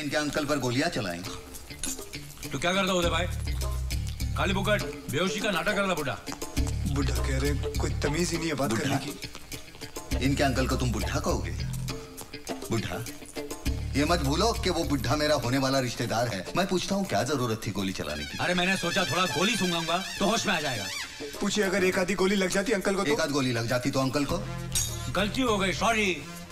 इनके अंकल पर गोलियां चलाई। तो क्या करता उदय भाई? खाली बुकट बेहोशी का नाटक करता बुढ़ा। बुढ़ा कह रहे, कोई तमीज ही नहीं है बात करने की। इनके अंकल को तुम बुढ़ा कहोगे? बुढ़ा? ये मत भूलो कि वो बुढ़ा मेरा होने वाला रिश्तेदार है। मैं पूछता हूँ क्या जरूरत थी गोली चलाने की? अरे मैंने सोचा थोड़ा गोली सूंघाऊंगा तो होश में आ जाएगा। पूछिए अगर एक आधी गोली लग जाती अंकल को तो? एक आध गोली लग जाती तो अंकल को? गलती हो गई, सॉरी।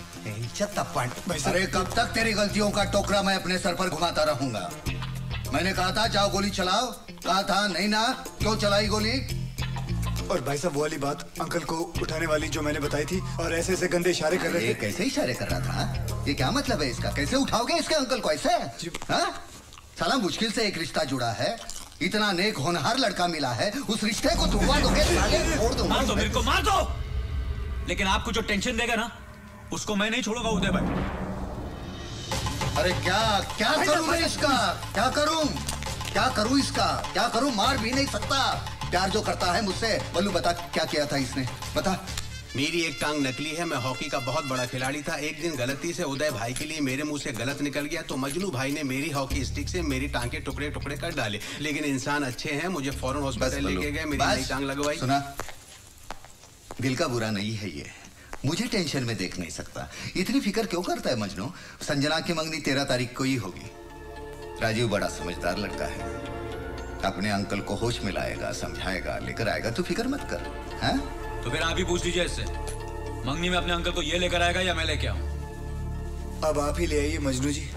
अरे कब तक तेरी गलतियों का टोकरा मैं अपने सर पर घुमाता रहूंगा? मैंने कहा था जाओ गोली चलाओ, कहा था नहीं ना, क्यों चलाई गोली? और भाई साहब वो वाली बात अंकल को उठाने वाली जो मैंने बताई थी और ऐसे ऐसे गंदे इशारे कर रहे थे। कैसे इशारे कर रहा था? ये क्या मतलब है इसका? कैसे उठाओगे इसके अंकल को ऐसे? साला मुश्किल से एक रिश्ता जुड़ा है, इतना नेक होनहार लड़का मिला है, उस रिश्ते को तुड़वा दोगे? छोड़ दो, मार दो मेरे को, मार दो। लेकिन आपको जो टेंशन देगा ना उसको मैं नहीं छोड़ूंगा उदय भाई। अरे क्या क्या करूं मैं इसका? क्या करूं इसका? क्या करूं? मार भी नहीं सकता। प्यार जो करता है मुझसे। बल्लू बता क्या किया था इसने, बता। मेरी एक टांग नकली है, मैं हॉकी का बहुत बड़ा खिलाड़ी था। एक दिन गलती से उदय भाई के लिए मेरे मुंह से गलत निकल गया तो मजनू भाई ने मेरी हॉकी स्टिक से मेरी टांग के टुकड़े टुकड़े कर डाले। लेकिन इंसान अच्छे हैं, मुझे फौरन हॉस्पिटल लेके गए, मेरी नई टांग लगवाई। सुना, दिल का बुरा नहीं है ये, मुझे टेंशन में देख नहीं सकता। इतनी फिक्र क्यों करता है मजनू? संजना की मंगनी 13 तारीख को ही होगी। राजीव बड़ा समझदार लड़का है, अपने अंकल को होश में लाएगा, समझाएगा, लेकर आएगा। तू फिक्र मत कर। हैं? तो फिर आप ही पूछ लीजिए इससे, मंगनी में अपने अंकल को ये लेकर आएगा या मैं लेके आऊं? अब आप ही ले आइए मजनू जी।